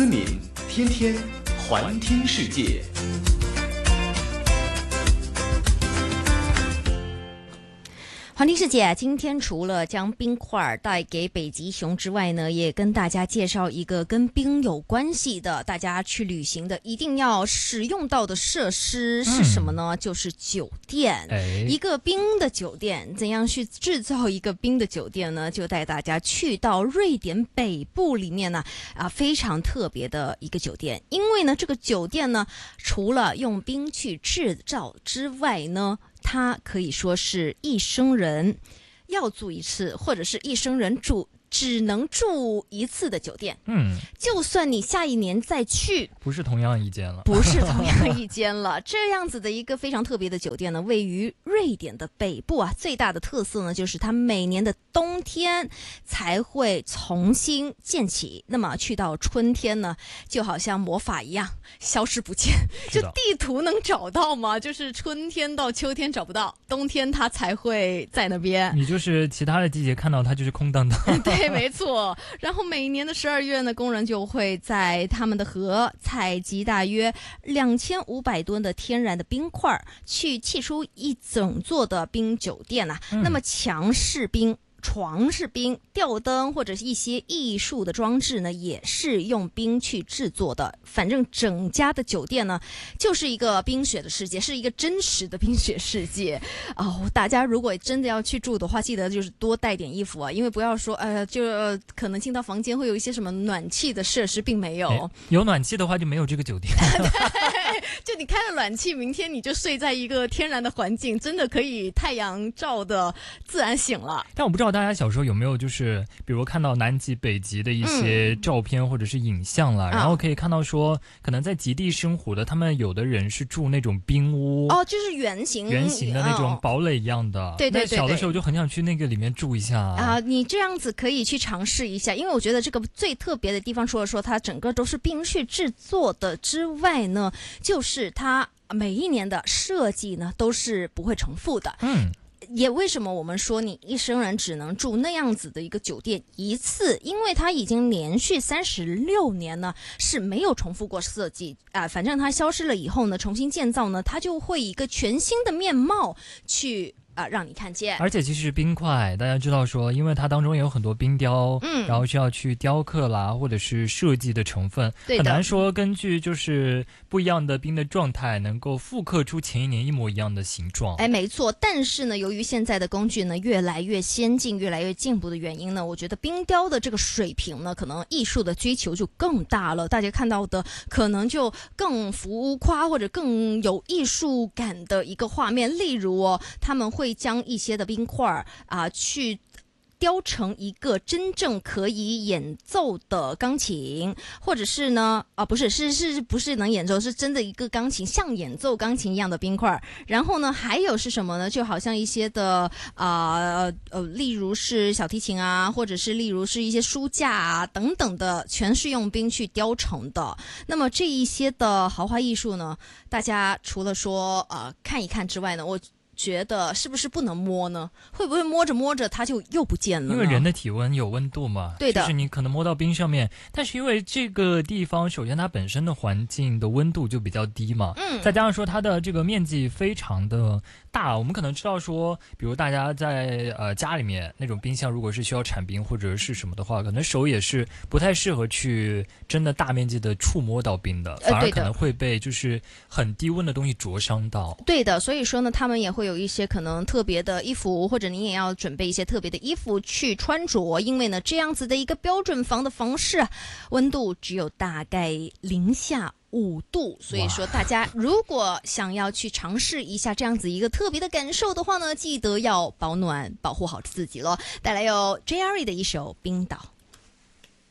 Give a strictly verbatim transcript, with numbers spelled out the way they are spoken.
思敏，天天环听世界。 环听世界，今天除了将冰块带给北极熊之外呢，也跟大家介绍一个跟冰有关系的，大家去旅行的一定要使用到的设施是什么呢？嗯、就是酒店、哎。一个冰的酒店，怎样去制造一个冰的酒店呢？就带大家去到瑞典北部里面呢，啊，非常特别的一个酒店。因为呢，这个酒店呢，除了用冰去制造之外呢，它可以说是一生人要住一次，或者是一生人住只能住一次的酒店。嗯，就算你下一年再去， 不是同样一间了， 不是同样一间了。这样子的一个非常特别的酒店呢，位于瑞典的北部啊。最大的特色呢，就是它每年的冬天才会重新建起。那么去到春天呢，就好像魔法一样消失不见。就地图能找到吗？就是春天到秋天找不到，冬天它才会在那边。 你就是其他的季节看到它就是空荡荡。 对。没错，然后每年的十二月呢，工人就会在他们的河采集大约两千五百吨的天然的冰块，去砌出一整座的冰酒店啊。嗯、那么墙是冰，床是冰，吊灯或者是一些艺术的装置呢，也是用冰去制作的。反正整家的酒店呢，就是一个冰雪的世界，是一个真实的冰雪世界哦。大家如果真的要去住的话，记得就是多带点衣服啊，因为不要说呃，就、呃、可能进到房间会有一些什么暖气的设施，并没有。 有暖气的话就没有这个酒店。 对，就你开了暖气，明天你就睡在一个天然的环境，真的可以太阳照的自然醒了。 但我不知道大家小时候有没有就是比如看到南极北极的一些照片或者是影像啦、嗯、然后可以看到说可能在极地生活的他们有的人是住那种冰屋哦，就是圆形圆形的那种堡垒一样的、哦、 对对对对， 小的时候就很想去那个里面住一下啊、 呃、你这样子可以去尝试一下，因为我觉得这个最特别的地方除了说它整个都是冰去制作的之外呢，就是它每一年的设计呢都是不会重复的。嗯，也为什么我们说你一生人只能住那样子的一个酒店一次，因为它已经连续三十六年呢是没有重复过设计啊、呃，反正它消失了以后呢，重新建造呢，它就会以一个全新的面貌去啊、呃，让你看见。 而且其实冰块大家知道说，因为它当中也有很多冰雕，嗯，然后需要去雕刻啦或者是设计的成分，很难说根据就是不一样的冰的状态能够复刻出前一年一模一样的形状。 哎，没错。但是呢，由于现在的工具呢越来越先进越来越进步的原因呢，我觉得冰雕的这个水平呢，可能艺术的追求就更大了，大家看到的可能就更浮夸或者更有艺术感的一个画面。例如哦，他们会会将一些的冰块啊、呃、去雕成一个真正可以演奏的钢琴，或者是呢啊不是是是不是能演奏，是真的一个钢琴，像演奏钢琴一样的冰块。然后呢，还有是什么呢？就好像一些的啊 呃, 呃，例如是小提琴啊，或者是例如是一些书架啊等等的，全是用冰去雕成的。那么这一些的豪华艺术呢，大家除了说呃看一看之外呢，我觉得是不是不能摸呢？会不会摸着摸着它就又不见了呢？ 因为人的体温有温度嘛， 对的， 就是你可能摸到冰上面，但是因为这个地方首先它本身的环境的温度就比较低嘛，嗯，再加上说它的这个面积非常的大，我们可能知道说，比如大家在呃家里面那种冰箱，如果是需要铲冰或者是什么的话，可能手也是不太适合去真的大面积的触摸到冰的，反而可能会被就是很低温的东西灼伤到。 对的，所以说呢，他们也会有一些可能特别的衣服，或者你也要准备一些特别的衣服去穿着，因为呢这样子的一个标准房的房市，温度只有大概零下五度，所以说大家如果想要去尝试一下这样子一个特别的感受的话呢，记得要保暖，保护好自己咯。带来有 J R E 的一首《冰岛》。